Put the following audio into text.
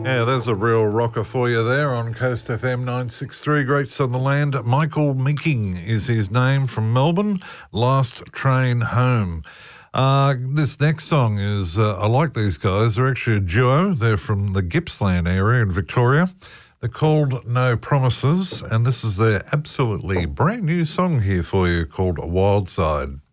Yeah, there's a real rocker for you there on Coast FM 963. Greats on the land. Michael Meeking is his name, from Melbourne. Last Train Home. This next song is, I like these guys. They're actually a duo. They're from the Gippsland area in Victoria. They're called No Promises, and this is their absolutely brand new song here for you called Wild Side.